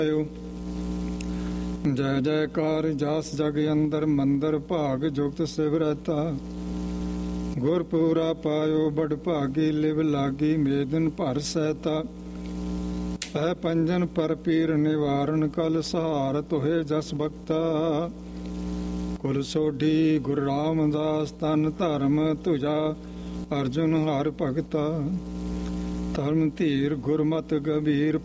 ਜੈ ਜੈਕਾਰ ਜਸ ਜਗ ਅੰਦਰ ਮੰਦਰ ਭਾਗ ਜੁਗਤ ਸਿਵ ਰਹਤਾ। ਗੁਰਪੂਰਾ ਪਾਇਓ ਬੜ ਭਾਗੀ ਲਿਵ ਲਾਗੀ ਮੇਦਨ ਭਰ ਸਹਿਤਾ। ਪੈ ਪੰਜਨ ਪਰ ਪੀਰ ਨਿਵਾਰਨ ਕਲ ਸਹਾਰ ਤੋਹੇ ਜਸ ਬਖਤਾ। ਕੁਲ ਸੋਢੀ ਗੁਰੂ ਰਾਮਦਾਸ ਤਨ ਧਰਮ ਤੁਜਾ ਅਰਜੁਨ ਹਰ ਭਗਤਾ। ਧਰਮ ਧੀਰ ਗੁਰਮਤਿ ਗੰਭੀਰ